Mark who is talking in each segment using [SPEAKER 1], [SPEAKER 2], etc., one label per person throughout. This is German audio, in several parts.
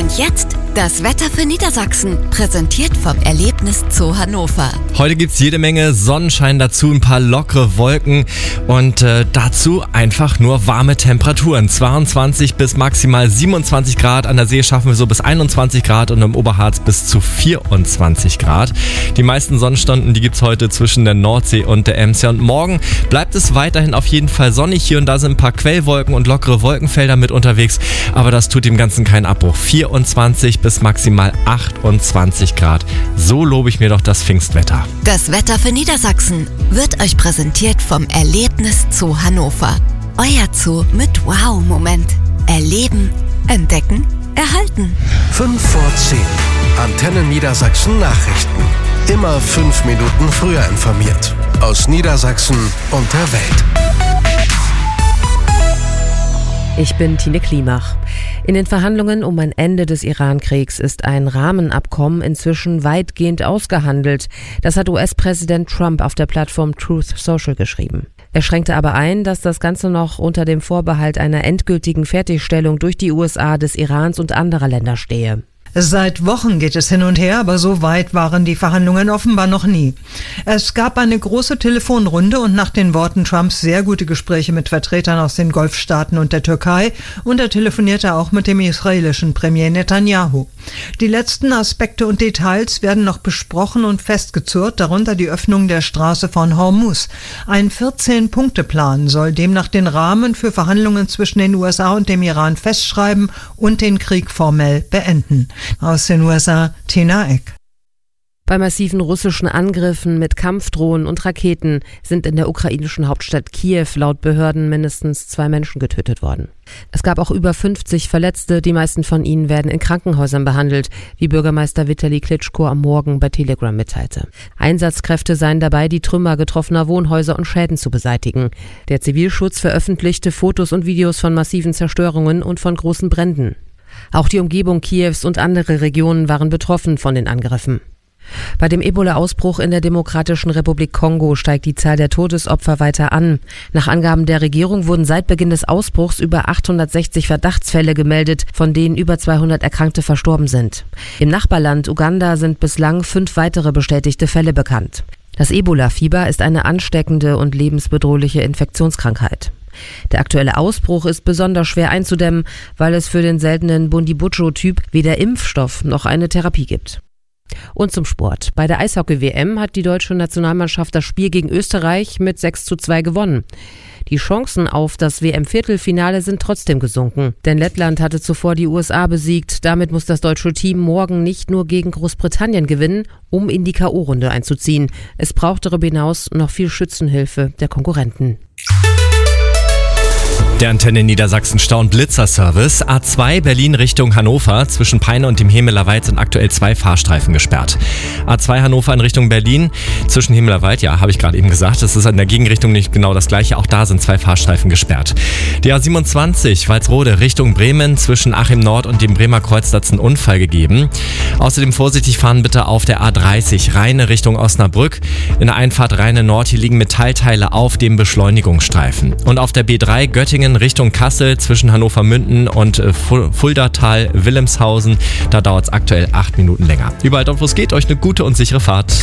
[SPEAKER 1] Und jetzt das Wetter für Niedersachsen, präsentiert vom Erlebnis Zoo Hannover.
[SPEAKER 2] Heute gibt's jede Menge Sonnenschein, dazu ein paar lockere Wolken und dazu einfach nur warme Temperaturen. 22 bis maximal 27 Grad, an der See schaffen wir so bis 21 Grad und im Oberharz bis zu 24 Grad. Die meisten Sonnenstunden, die gibt's heute zwischen der Nordsee und der Ems. Und morgen bleibt es weiterhin auf jeden Fall sonnig. Hier und da sind ein paar Quellwolken und lockere Wolkenfelder mit unterwegs, aber das tut dem Ganzen keinen Abbruch. 24 bis maximal 28 Grad. So lobe ich mir doch das Pfingstwetter.
[SPEAKER 1] Das Wetter für Niedersachsen wird euch präsentiert vom Erlebnis Zoo Hannover. Euer Zoo mit Wow-Moment. Erleben, entdecken, erhalten.
[SPEAKER 3] 5 vor 10. Antenne Niedersachsen Nachrichten. Immer 5 Minuten früher informiert. Aus Niedersachsen und der Welt.
[SPEAKER 4] Ich bin Tine Klimach. In den Verhandlungen um ein Ende des Iran-Kriegs ist ein Rahmenabkommen inzwischen weitgehend ausgehandelt. Das hat US-Präsident Trump auf der Plattform Truth Social geschrieben. Er schränkte aber ein, dass das Ganze noch unter dem Vorbehalt einer endgültigen Fertigstellung durch die USA des Irans und anderer Länder stehe.
[SPEAKER 5] Seit Wochen geht es hin und her, aber so weit waren die Verhandlungen offenbar noch nie. Es gab eine große Telefonrunde und nach den Worten Trumps sehr gute Gespräche mit Vertretern aus den Golfstaaten und der Türkei, und er telefonierte auch mit dem israelischen Premier Netanyahu. Die letzten Aspekte und Details werden noch besprochen und festgezurrt, darunter die Öffnung der Straße von Hormuz. Ein 14-Punkte-Plan soll demnach den Rahmen für Verhandlungen zwischen den USA und dem Iran festschreiben und den Krieg formell beenden. Aus den USA, Tina Eck.
[SPEAKER 4] Bei massiven russischen Angriffen mit Kampfdrohnen und Raketen sind in der ukrainischen Hauptstadt Kiew laut Behörden mindestens 2 Menschen getötet worden. Es gab auch über 50 Verletzte, die meisten von ihnen werden in Krankenhäusern behandelt, wie Bürgermeister Vitali Klitschko am Morgen bei Telegram mitteilte. Einsatzkräfte seien dabei, die Trümmer getroffener Wohnhäuser und Schäden zu beseitigen. Der Zivilschutz veröffentlichte Fotos und Videos von massiven Zerstörungen und von großen Bränden. Auch die Umgebung Kiews und andere Regionen waren betroffen von den Angriffen. Bei dem Ebola-Ausbruch in der Demokratischen Republik Kongo steigt die Zahl der Todesopfer weiter an. Nach Angaben der Regierung wurden seit Beginn des Ausbruchs über 860 Verdachtsfälle gemeldet, von denen über 200 Erkrankte verstorben sind. Im Nachbarland Uganda sind bislang 5 weitere bestätigte Fälle bekannt. Das Ebola-Fieber ist eine ansteckende und lebensbedrohliche Infektionskrankheit. Der aktuelle Ausbruch ist besonders schwer einzudämmen, weil es für den seltenen Bundibugyo-Typ weder Impfstoff noch eine Therapie gibt. Und zum Sport. Bei der Eishockey-WM hat die deutsche Nationalmannschaft das Spiel gegen Österreich mit 6:2 gewonnen. Die Chancen auf das WM-Viertelfinale sind trotzdem gesunken, denn Lettland hatte zuvor die USA besiegt. Damit muss das deutsche Team morgen nicht nur gegen Großbritannien gewinnen, um in die K.O.-Runde einzuziehen. Es braucht darüber hinaus noch viel Schützenhilfe der Konkurrenten.
[SPEAKER 2] Der Antenne Niedersachsen Stau- und Blitzerservice. A2 Berlin Richtung Hannover. Zwischen Peine und dem Hemeler Wald sind aktuell 2 Fahrstreifen gesperrt. A2 Hannover in Richtung Berlin. Zwischen Hemeler Wald, ja, habe ich gerade eben gesagt. Das ist in der Gegenrichtung nicht genau das gleiche. Auch da sind 2 Fahrstreifen gesperrt. Die A27 Walsrode Richtung Bremen. Zwischen Achim Nord und dem Bremer Kreuz hat es einen Unfall gegeben. Außerdem vorsichtig fahren bitte auf der A30 Rheine Richtung Osnabrück. In der Einfahrt Rheine Nord, hier liegen Metallteile auf dem Beschleunigungsstreifen. Und auf der B3 Göttingen Richtung Kassel zwischen Hannover-Münden und Fuldatal-Wilhelmshausen. Da dauert es aktuell 8 Minuten länger. Überall dort, wo es geht, euch eine gute und sichere Fahrt.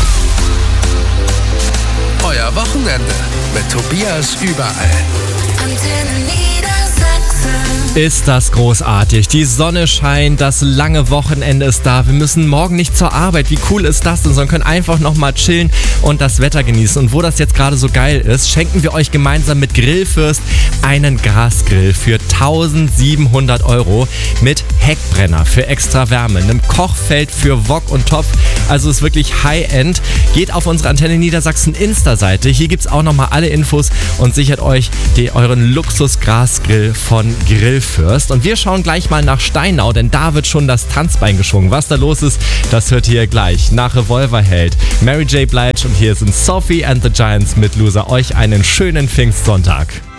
[SPEAKER 3] Euer Wochenende mit Tobias überall.
[SPEAKER 1] Antenne Niedersachsen.
[SPEAKER 2] Ist das großartig. Die Sonne scheint, das lange Wochenende ist da. Wir müssen morgen nicht zur Arbeit. Wie cool ist das denn? Sondern können einfach nochmal chillen und das Wetter genießen. Und wo das jetzt gerade so geil ist, schenken wir euch gemeinsam mit Grillfürst einen Gasgrill für 1.700 € mit Heckbrenner für extra Wärme, einem Kochfeld für Wok und Topf. Also ist wirklich High-End. Geht auf unsere Antenne Niedersachsen Insta-Seite. Hier gibt es auch nochmal alle Infos und sichert euch euren Luxus-Gasgrill von Grillfürst. Und wir schauen gleich mal nach Steinau, denn da wird schon das Tanzbein geschwungen. Was da los ist, das hört ihr gleich. Nach Revolverheld, Mary J. Blige und hier sind Sophie and the Giants mit Loser. Euch einen schönen Pfingstsonntag.